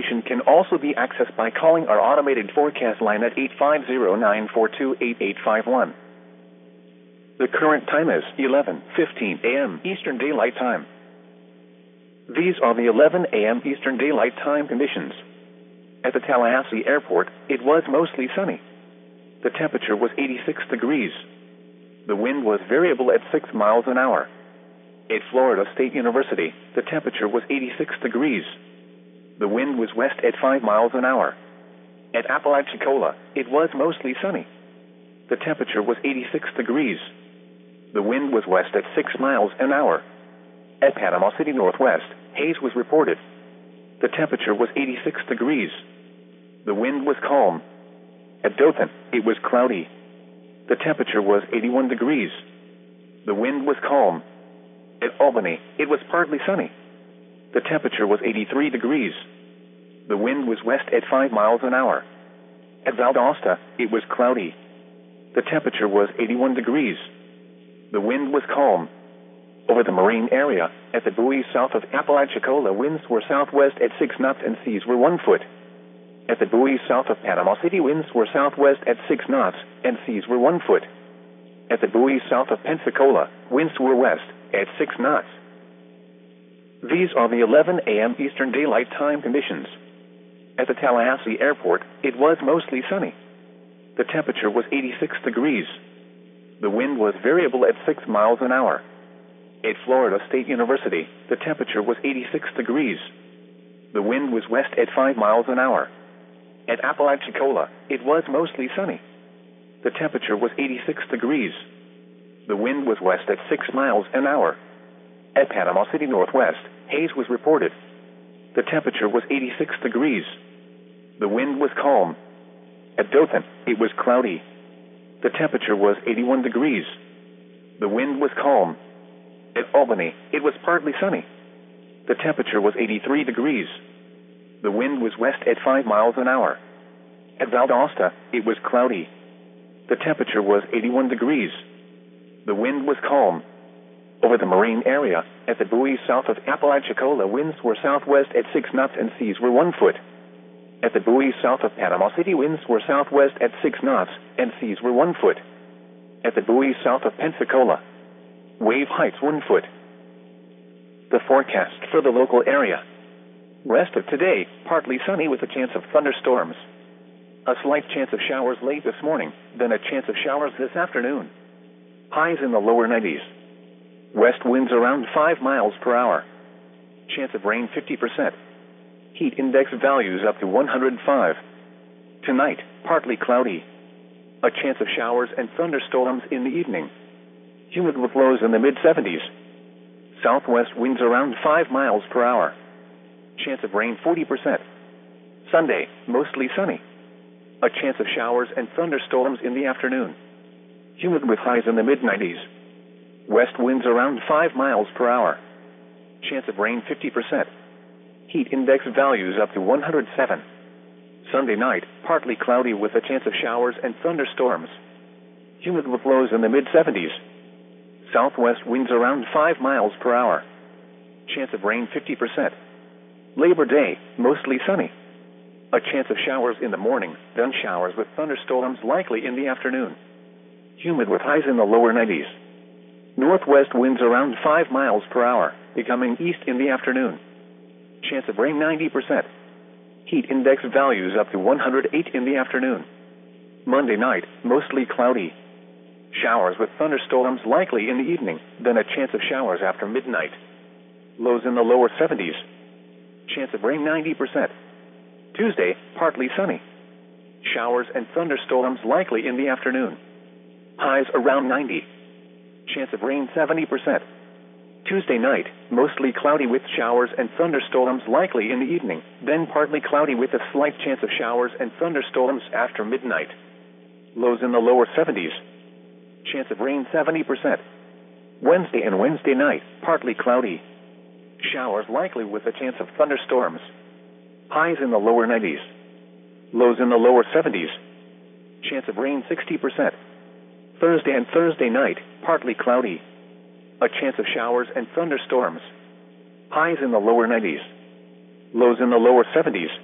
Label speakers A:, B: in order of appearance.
A: information can also be accessed by calling our automated forecast line at 850-942-8851. The current time is 11:15 a.m. Eastern Daylight Time. These are the 11 a.m. Eastern Daylight Time conditions. At the Tallahassee Airport, it was mostly sunny. The temperature was 86 degrees. The wind was variable at 6 miles an hour. At Florida State University, the temperature was 86 degrees. The wind was west at 5 miles an hour. At Apalachicola, it was mostly sunny. The temperature was 86 degrees. The wind was west at 6 miles an hour. At Panama City Northwest, haze was reported. The temperature was 86 degrees. The wind was calm. At Dothan, it was cloudy. The temperature was 81 degrees. The wind was calm. At Albany, it was partly sunny. The temperature was 83 degrees. The wind was west at 5 miles an hour. At Valdosta, it was cloudy. The temperature was 81 degrees. The wind was calm. Over the marine area, at the buoys south of Apalachicola, winds were southwest at 6 knots and seas were 1 foot. At the buoys south of Panama City, winds were southwest at 6 knots and seas were 1 foot. At the buoys south of Pensacola, winds were west at 6 knots. These are the 11 a.m. Eastern Daylight Time conditions. At the Tallahassee Airport, it was mostly sunny. The temperature was 86 degrees. The wind was variable at 6 miles an hour. At Florida State University, the temperature was 86 degrees. The wind was west at 5 miles an hour. At Apalachicola, it was mostly sunny. The temperature was 86 degrees. The wind was west at 6 miles an hour. At Panama City Northwest, haze was reported. The temperature was 86 degrees. The wind was calm. At Dothan, it was cloudy. The temperature was 81 degrees. The wind was calm. At Albany, it was partly sunny. The temperature was 83 degrees. The wind was west at 5 miles an hour. At Valdosta, it was cloudy. The temperature was 81 degrees. The wind was calm. Over the marine area, at the buoys south of Apalachicola, winds were southwest at 6 knots and seas were 1 foot. At the buoys south of Panama City, winds were southwest at 6 knots and seas were 1 foot. At the buoys south of Pensacola, wave heights 1 foot. The forecast for the local area. Rest of today, partly sunny with a chance of thunderstorms. A slight chance of showers late this morning, then a chance of showers this afternoon. Highs in the lower 90s. West winds around 5 miles per hour. Chance of rain 50%. Heat index values up to 105. Tonight, partly cloudy. A chance of showers and thunderstorms in the evening. Humid with lows in the mid-70s. Southwest winds around 5 miles per hour. Chance of rain 40%. Sunday, mostly sunny. A chance of showers and thunderstorms in the afternoon. Humid with highs in the mid-90s. West winds around 5 miles per hour. Chance of rain 50%. Heat index values up to 107. Sunday night, partly cloudy with a chance of showers and thunderstorms. Humid with lows in the mid-70s. Southwest winds around 5 miles per hour. Chance of rain 50%. Labor Day, mostly sunny. A chance of showers in the morning, then showers with thunderstorms likely in the afternoon. Humid with highs in the lower 90s. Northwest winds around 5 miles per hour, becoming east in the afternoon. Chance of rain 90%. Heat index values up to 108 in the afternoon. Monday night, mostly cloudy. Showers with thunderstorms likely in the evening, then a chance of showers after midnight. Lows in the lower 70s. Chance of rain 90%. Tuesday, partly sunny. Showers and thunderstorms likely in the afternoon. Highs around 90. Chance of rain 70%. Tuesday night, mostly cloudy with showers and thunderstorms likely in the evening, then partly cloudy with a slight chance of showers and thunderstorms after midnight. Lows in the lower 70s. Chance of rain 70%. Wednesday and Wednesday night, partly cloudy. Showers likely with a chance of thunderstorms. Highs in the lower 90s. Lows in the lower 70s. Chance of rain 60%. Thursday and Thursday night, partly cloudy. A chance of showers and thunderstorms. Highs in the lower 90s. Lows in the lower 70s.